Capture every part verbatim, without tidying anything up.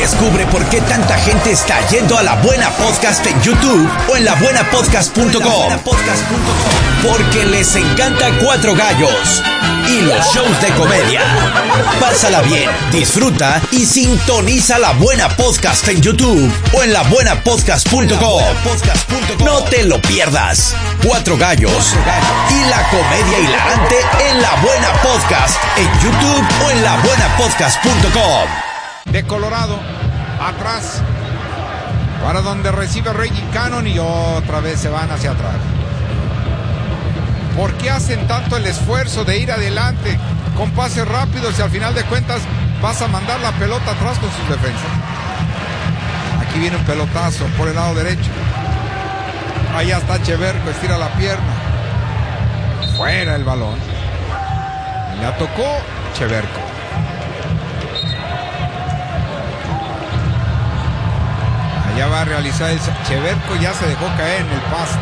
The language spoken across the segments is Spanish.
Descubre por qué tanta gente está yendo a La Buena Podcast en YouTube o en la buena podcast punto com. Porque les encanta Cuatro Gallos y los shows de comedia. Pásala bien, disfruta y sintoniza La Buena Podcast en YouTube o en la buena podcast punto com. No te lo pierdas. Cuatro Gallos y la comedia hilarante en La Buena Podcast en YouTube o en la buena podcast punto com. De Colorado, atrás, para donde recibe Reggie Cannon y otra vez se van hacia atrás. ¿Por qué hacen tanto el esfuerzo de ir adelante con pases rápidos y al final de cuentas vas a mandar la pelota atrás con sus defensas? Aquí viene un pelotazo por el lado derecho. Allá está Cheverko, estira la pierna. Fuera el balón. La tocó Cheverko. Allá va a realizar el... Cheverko ya se dejó caer en el pasto.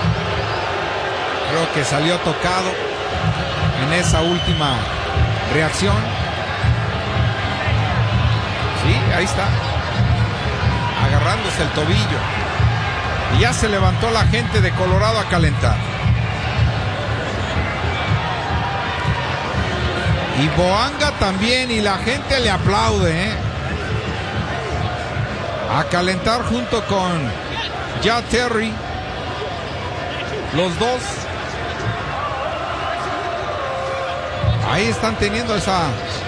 Creo que salió tocado en esa última reacción. Sí, ahí está. Agarrándose el tobillo. Y ya se levantó la gente de Colorado a calentar. Y Boanga también, y la gente le aplaude, ¿eh? A calentar junto con Ya Terry. Los dos. Ahí están teniendo esa...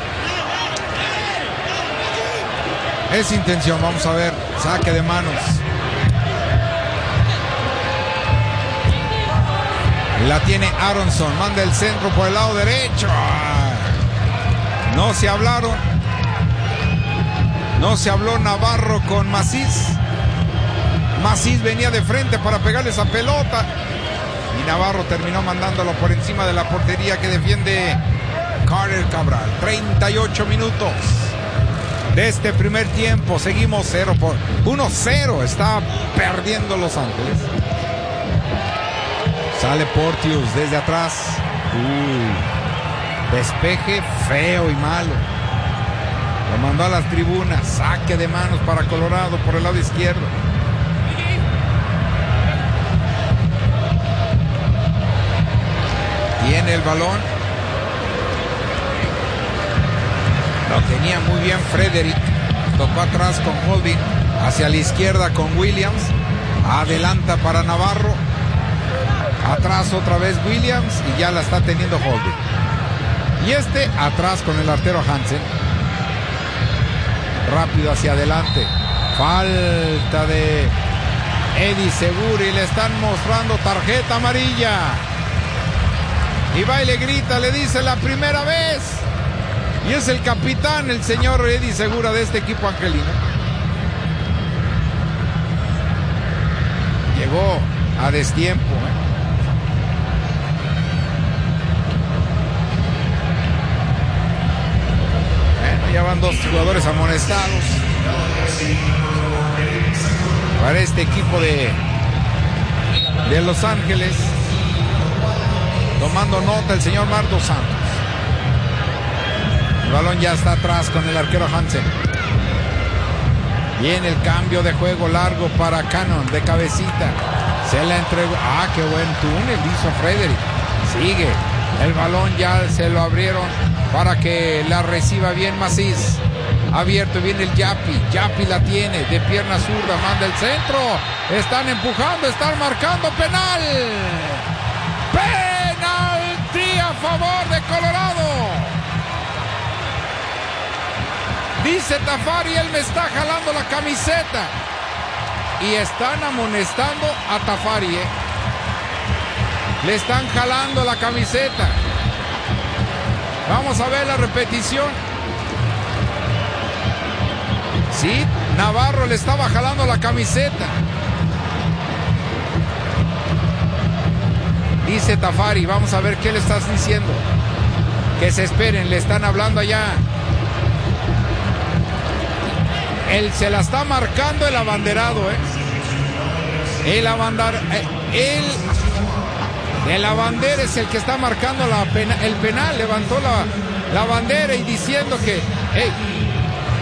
Esa intención, vamos a ver. Saque de manos. La tiene Aronson, manda el centro por el lado derecho. No se hablaron. No se habló Navarro con Macís. Macís venía de frente para pegarle esa pelota. Y Navarro terminó mandándolo por encima de la portería que defiende Carter Cabral. treinta y ocho minutos de este primer tiempo. Seguimos cero por uno cero. Está perdiendo Los Ángeles. Sale Porteous desde atrás. Uy, despeje feo y malo. Lo mandó a las tribunas. Saque de manos para Colorado por el lado izquierdo. Tiene el balón. Lo tenía muy bien Frederick. Tocó atrás con Holding. Hacia la izquierda con Williams. Adelanta para Navarro. Atrás otra vez Williams y ya la está teniendo Holding. Y este atrás con el artero Hansen. Rápido hacia adelante. Falta de Eddie Segura y le están mostrando tarjeta amarilla. Y va y le grita, le dice la primera vez. Y es el capitán, el señor Eddie Segura de este equipo angelino. Llegó a destiempo, ¿eh? Ya van dos jugadores amonestados para este equipo de, de Los Ángeles. Tomando nota el señor Mardo Santos. El balón ya está atrás con el arquero Hansen. Viene el cambio de juego largo para Cannon de cabecita. Se la entregó. Ah, qué buen túnel hizo Frederick. Sigue. El balón ya se lo abrieron para que la reciba bien Macís. Abierto viene el Yapi. Yapi la tiene de pierna zurda. Manda el centro. Están empujando. Están marcando penal. Penalti a favor de Colorado. Dice Tafari, él me está jalando la camiseta. Y están amonestando a Tafari, ¿eh? Le están jalando la camiseta. Vamos a ver la repetición. Sí, Navarro le estaba jalando la camiseta. Dice Tafari, vamos a ver qué le estás diciendo. Que se esperen, le están hablando allá. Él se la está marcando el abanderado, ¿eh? El abanderado. El, el abandera es el que está marcando la pena, el penal. Levantó la, la bandera y diciendo que, hey,